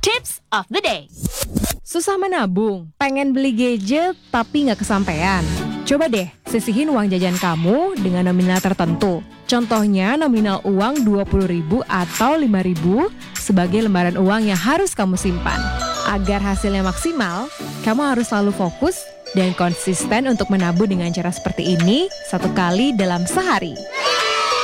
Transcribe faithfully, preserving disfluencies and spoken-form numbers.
Tips of the day. Susah menabung, pengen beli gadget tapi nggak kesampaian. Coba deh sisihin uang jajan kamu dengan nominal tertentu. Contohnya nominal uang dua puluh ribu atau lima ribu sebagai lembaran uang yang harus kamu simpan. Agar hasilnya maksimal, kamu harus selalu fokus dan konsisten untuk menabung dengan cara seperti ini satu kali dalam sehari.